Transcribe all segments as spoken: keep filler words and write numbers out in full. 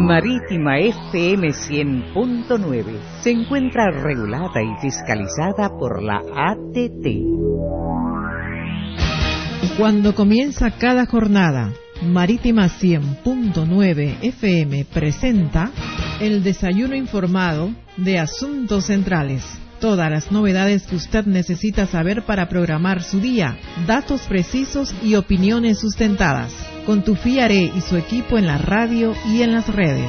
Marítima F M cien punto nueve se encuentra regulada y fiscalizada por la A T T. Cuando comienza cada jornada, Marítima cien punto nueve F M presenta el desayuno informado de Asuntos Centrales. Todas las novedades que usted necesita saber para programar su día, datos precisos y opiniones sustentadas. Con Tufi Aré y su equipo en la radio y en las redes.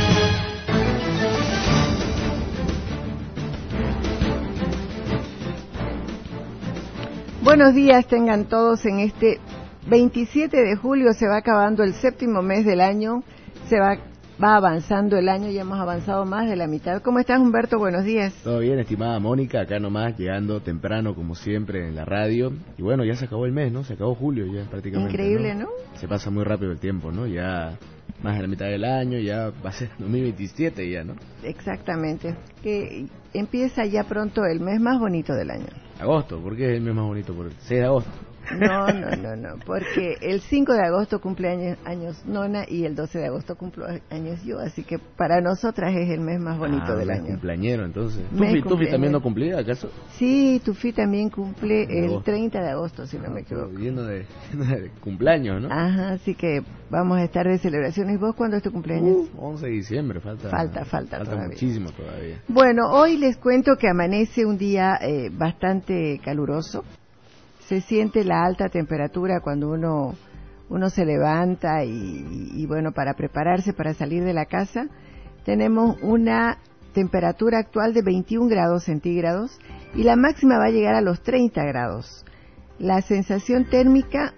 Buenos días tengan todos en este veintisiete de julio, se va acabando el séptimo mes del año, se va Va avanzando el año, ya hemos avanzado más de la mitad. ¿Cómo estás, Humberto? Buenos días. Todo bien, estimada Mónica, acá nomás, llegando temprano, como siempre, en la radio. Y bueno, ya se acabó el mes, ¿no? Se acabó julio ya prácticamente. Increíble, ¿no? ¿no? Se pasa muy rápido el tiempo, ¿no? Ya más de la mitad del año, ya va a ser dos mil veintisiete ya, ¿no? Exactamente. Que empieza ya pronto el mes más bonito del año. Agosto, ¿por qué es el mes más bonito? Por el seis de agosto. No, no, no, no, porque el cinco de agosto cumple años, años Nona y el doce de agosto cumplo años yo, así que para nosotras es el mes más bonito ah, del mes año. Cumpleañero, entonces. ¿Tufi, ¿Tufi también no cumplía, acaso? Sí, Tufi también cumple el treinta de agosto, si no, no me equivoco. Lleno de, de cumpleaños, ¿no? Ajá, así que vamos a estar de celebraciones. ¿Vos cuándo es tu cumpleaños? Uh, once de diciembre, falta. Falta, falta, falta todavía. muchísimo todavía. Bueno, hoy les cuento que amanece un día eh, bastante caluroso. Se siente la alta temperatura cuando uno uno se levanta y, y, y bueno, para prepararse para salir de la casa. Tenemos una temperatura actual de veintiún grados centígrados y la máxima va a llegar a los treinta grados. La sensación térmica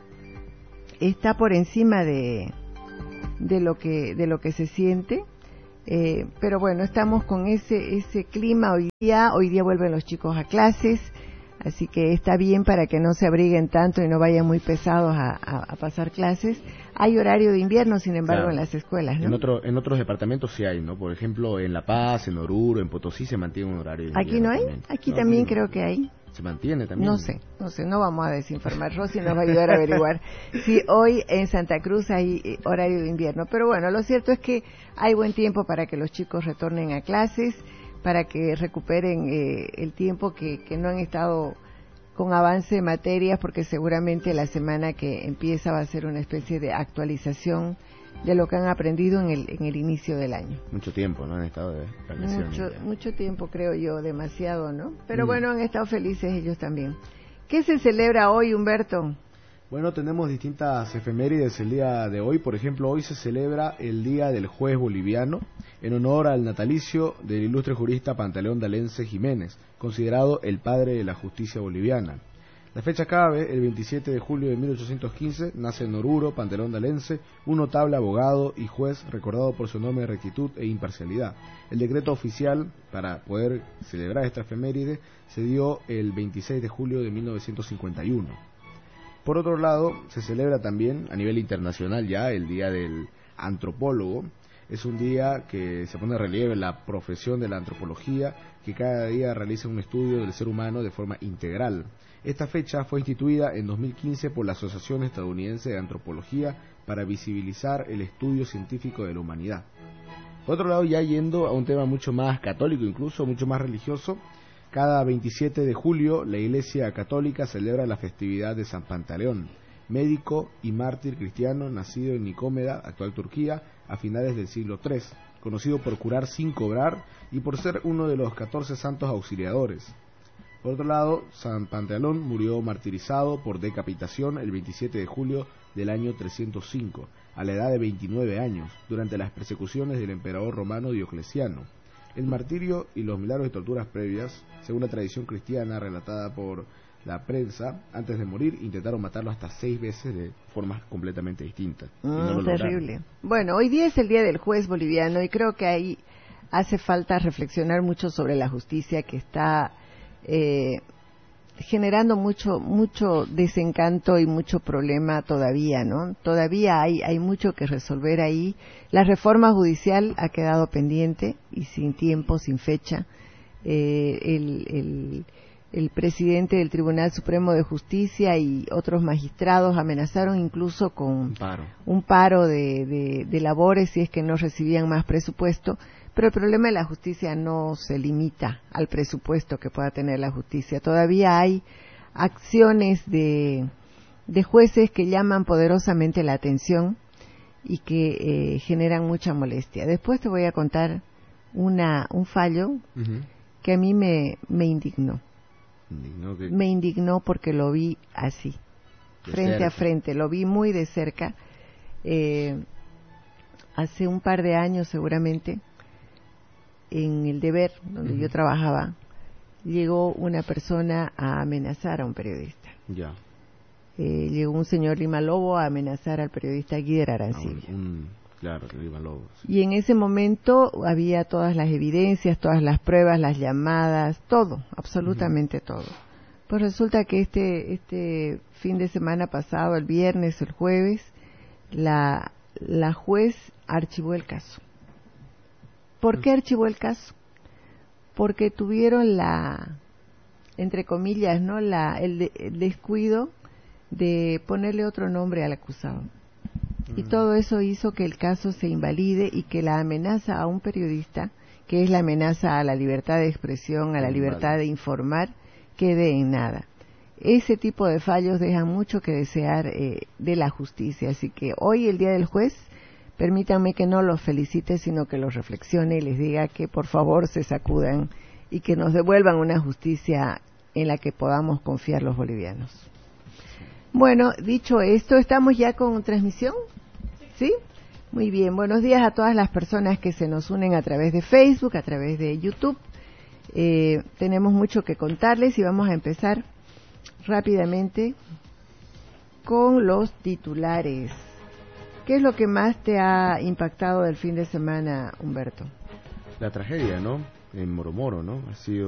está por encima de de lo que de lo que se siente, eh, pero bueno, estamos con ese ese clima hoy día. Hoy día vuelven los chicos a clases. Así que está bien para que no se abriguen tanto y no vayan muy pesados a, a, a pasar clases. Hay horario de invierno, sin embargo, claro, en las escuelas, ¿no? En, otro, en otros departamentos sí hay, ¿no? Por ejemplo, en La Paz, en Oruro, en Potosí se mantiene un horario de invierno. ¿Aquí no hay? También. Aquí no, también no, creo que hay. ¿Se mantiene también? No sé, no sé, no vamos a desinformar. Rosy nos va a ayudar a averiguar si hoy en Santa Cruz hay horario de invierno. Pero bueno, lo cierto es que hay buen tiempo para que los chicos retornen a clases, para que recuperen eh, el tiempo que, que no han estado con avance de materias, porque seguramente la semana que empieza va a ser una especie de actualización de lo que han aprendido en el en el inicio del año. Mucho tiempo, ¿no? Han estado de vacaciones. Mucho, mucho tiempo, creo yo, demasiado, ¿no? Pero mm. bueno, han estado felices ellos también. ¿Qué se celebra hoy, Humberto? Bueno, tenemos distintas efemérides el día de hoy. Por ejemplo, hoy se celebra el Día del Juez Boliviano, en honor al natalicio del ilustre jurista Pantaleón Dalense Jiménez, considerado el padre de la justicia boliviana. La fecha cabe, el veintisiete de julio de mil ochocientos quince, nace en Oruro Pantaleón Dalense, un notable abogado y juez recordado por su enorme rectitud e imparcialidad. El decreto oficial para poder celebrar esta efeméride se dio el veintiséis de julio de mil novecientos cincuenta y uno. Por otro lado, se celebra también a nivel internacional ya el Día del Antropólogo. Es un día que se pone en relieve la profesión de la antropología, que cada día realiza un estudio del ser humano de forma integral. Esta fecha fue instituida en dos mil quince por la Asociación Estadounidense de Antropología para visibilizar el estudio científico de la humanidad. Por otro lado, ya yendo a un tema mucho más católico, incluso mucho más religioso, cada veintisiete de julio la Iglesia Católica celebra la festividad de San Pantaleón, médico y mártir cristiano nacido en Nicómeda, actual Turquía, a finales del siglo tres, conocido por curar sin cobrar y por ser uno de los catorce santos auxiliadores. Por otro lado, San Pantaleón murió martirizado por decapitación el veintisiete de julio del año trescientos cinco, a la edad de veintinueve años, durante las persecuciones del emperador romano Diocleciano. El martirio y los milagros y torturas previas, según la tradición cristiana relatada por la prensa, antes de morir intentaron matarlo hasta seis veces de formas completamente distintas. Mm, no terrible. Bueno, hoy día es el Día del Juez Boliviano y creo que ahí hace falta reflexionar mucho sobre la justicia que está eh, generando mucho mucho desencanto y mucho problema todavía, ¿no? Todavía hay hay mucho que resolver ahí. La reforma judicial ha quedado pendiente y sin tiempo, sin fecha. Eh, el, el el presidente del Tribunal Supremo de Justicia y otros magistrados amenazaron incluso con un paro, un paro de, de, de labores si es que no recibían más presupuesto. Pero el problema de la justicia no se limita al presupuesto que pueda tener la justicia. Todavía hay acciones de, de jueces que llaman poderosamente la atención y que eh, generan mucha molestia. Después te voy a contar una un fallo uh-huh. que a mí me, me indignó. indignó que... Me indignó porque lo vi así, de frente cerca. a frente, lo vi muy de cerca. Eh, hace un par de años seguramente, en El Deber, donde uh-huh. yo trabajaba, llegó una persona a amenazar a un periodista. Ya. Eh, llegó un señor Lima Lobo a amenazar al periodista Guider Arancibia. Ah, un, claro, Lima Lobo. Sí. Y en ese momento había todas las evidencias, todas las pruebas, las llamadas, todo, absolutamente uh-huh. todo. Pues resulta que este este fin de semana pasado, el viernes, el jueves, la la juez archivó el caso. ¿Por qué archivó el caso? Porque tuvieron la, entre comillas, no la el, de, el descuido de ponerle otro nombre al acusado. Mm. Y todo eso hizo que el caso se invalide y que la amenaza a un periodista, que es la amenaza a la libertad de expresión, a la libertad de informar, quede en nada. Ese tipo de fallos dejan mucho que desear eh, de la justicia. Así que hoy, el Día del Juez, permítanme que no los felicite, sino que los reflexione y les diga que por favor se sacudan y que nos devuelvan una justicia en la que podamos confiar los bolivianos. Bueno, dicho esto, ¿estamos ya con transmisión? ¿Sí? Muy bien, buenos días a todas las personas que se nos unen a través de Facebook, a través de YouTube. Eh, tenemos mucho que contarles y vamos a empezar rápidamente con los titulares. ¿Qué es lo que más te ha impactado del fin de semana, Humberto? La tragedia, ¿no? En Moromoro, ¿no? Ha sido